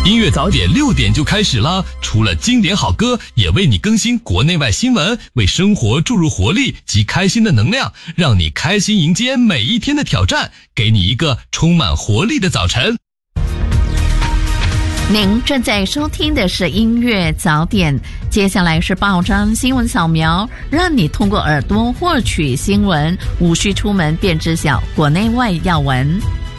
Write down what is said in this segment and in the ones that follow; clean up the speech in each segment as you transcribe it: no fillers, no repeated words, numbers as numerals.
音乐早点6点就开始啦！除了经典好歌，也为你更新国内外新闻，为生活注入活力及开心的能量，让你开心迎接每一天的挑战，给你一个充满活力的早晨。 您正在收听的是音乐早点，接下来是报章新闻扫描，让你通过耳朵获取新闻，无需出门便知晓国内外要闻。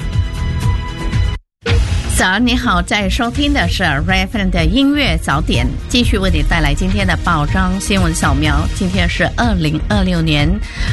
早上你好，在收听的是 RFM 的音乐早点，继续为你带来今天的报章新闻扫描。今天是2026年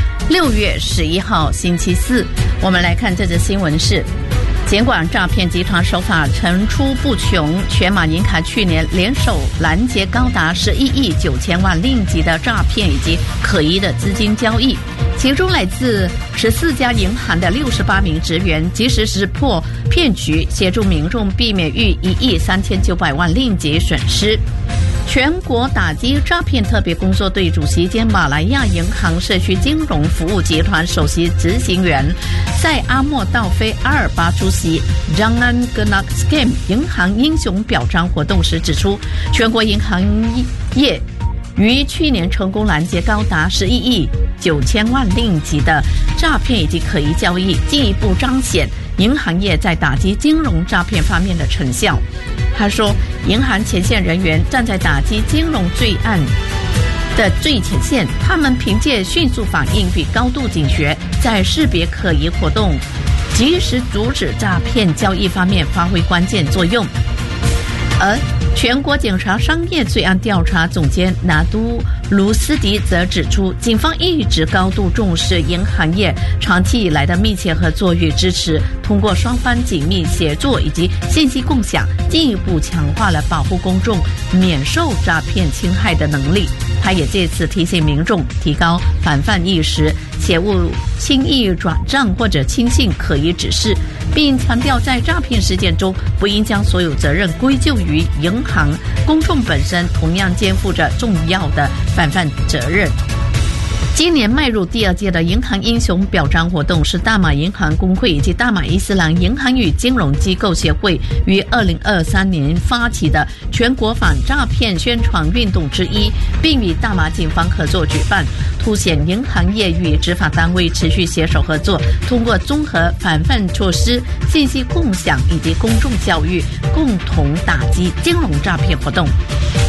6月11号星期四，我们来看这则新闻是监管诈骗集团手法层出不穷，全马银行去年联手拦截高达11亿9千万令吉的诈骗以及可疑的资金交易，其中来自14家银行的68名职员及时识破骗局，协助民众避免逾1亿3900万令吉损失。全国打击诈骗特别工作队主席兼马来亚银行社区金融服务集团首席执行员塞阿莫道菲阿尔巴出席 Jangan Kena Scam 银行英雄表彰活动时指出，全国银行业于去年成功拦截高达11亿9千万令吉的诈骗以及可疑交易，进一步彰显银行业在打击金融诈骗方面的成效。他说，银行前线人员站在打击金融罪案的最前线，他们凭借迅速反应与高度警觉，在识别可疑活动、及时阻止诈骗交易方面发挥关键作用。而全国警察商业罪案调查总监拿督卢斯迪则指出，警方一直高度重视银行业长期以来的密切合作与支持，通过双方紧密协作以及信息共享，进一步强化了保护公众免受诈骗侵害的能力。他也借此提醒民众提高防范意识，切勿轻易转账或者轻信可疑指示，并强调在诈骗事件中不应将所有责任归咎于银行，公众本身同样肩负着重要的防范责任。今年迈入第2届的银行英雄表彰活动是大马银行工会以及大马伊斯兰银行与金融机构协会于2023年发起的全国反诈骗宣传运动之一，并与大马警方合作举办，凸显银行业与执法单位持续携手合作，通过综合防范措施、信息共享以及公众教育，共同打击金融诈骗活动。